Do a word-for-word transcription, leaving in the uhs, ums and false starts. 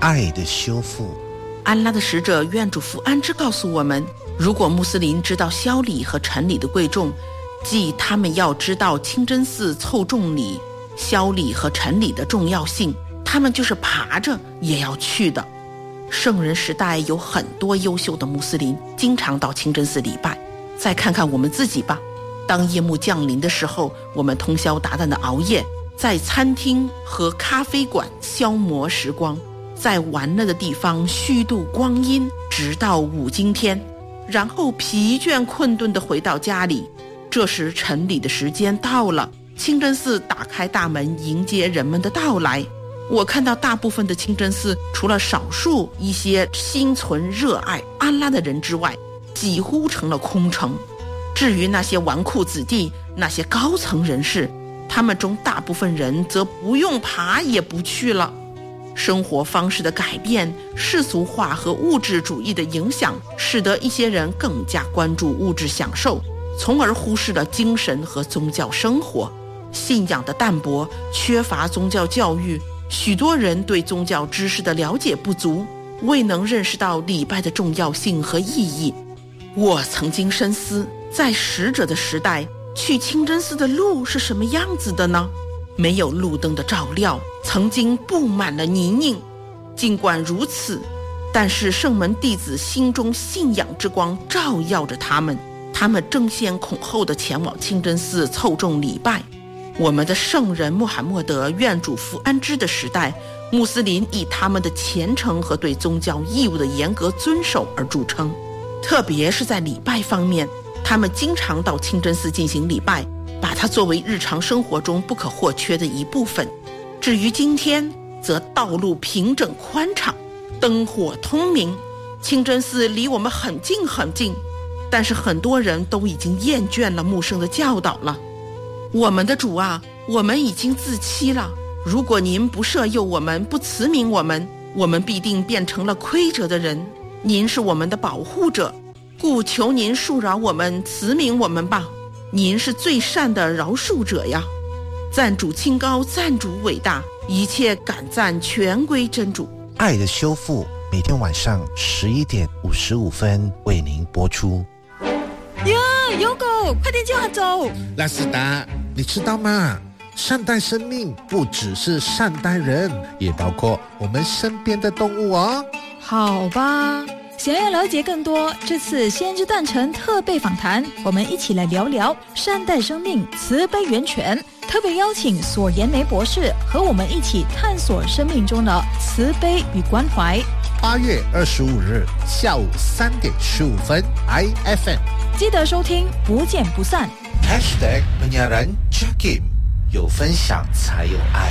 爱的修复。 安拉的使者愿主福安之告诉我们，如果穆斯林知道宵礼和晨礼的贵重，即他们要知道清真寺凑重礼、宵礼和晨礼的重要性，他们就是爬着也要去的。圣人时代有很多优秀的穆斯林经常到清真寺礼拜。再看看我们自己吧，当夜幕降临的时候，我们通宵达旦的熬夜，在餐厅和咖啡馆消磨时光，在玩乐的地方虚度光阴，直到五更天，然后疲倦困顿地回到家里。这时晨礼的时间到了，清真寺打开大门迎接人们的到来。我看到大部分的清真寺，除了少数一些心存热爱安拉的人之外，几乎成了空城。至于那些纨绔子弟，那些高层人士，他们中大部分人则不用爬也不去了。生活方式的改变、世俗化和物质主义的影响，使得一些人更加关注物质享受，从而忽视了精神和宗教生活。信仰的淡薄，缺乏宗教教育，许多人对宗教知识的了解不足，未能认识到礼拜的重要性和意义。我曾经深思，在使者的时代，去清真寺的路是什么样子的呢？没有路灯的照料，曾经布满了泥泞。尽管如此，但是圣门弟子心中信仰之光照耀着他们，他们争先恐后地前往清真寺凑重礼拜。我们的圣人穆罕默德愿主福安之的时代，穆斯林以他们的虔诚和对宗教义务的严格遵守而著称，特别是在礼拜方面，他们经常到清真寺进行礼拜，把它作为日常生活中不可或缺的一部分。至于今天，则道路平整宽敞，灯火通明，清真寺离我们很近很近，但是很多人都已经厌倦了穆圣的教导了。我们的主啊，我们已经自欺了，如果您不赦宥我们，不慈悯我们，我们必定变成了亏折的人。您是我们的保护者，故求您恕饶我们，慈悯我们吧。您是最善的饶恕者呀！赞主清高，赞主伟大，一切感赞全归真主。 爱的修复每天晚上十一点五十五分为您播出。 呀，有狗，快点叫它走！ 拉斯达，你知道吗？善待生命不只是善待人，也包括我们身边的动物哦。 好吧，想要了解更多，这次先知诞辰特备访谈，我们一起来聊聊善待生命，慈悲源泉。特别邀请索颜梅博士和我们一起探索生命中的慈悲与关怀。 八月二十五日下午三点十五分 ，I F M 记得收听，不见不散。 Hashtag penyiaran Jakim， 有分享才有爱。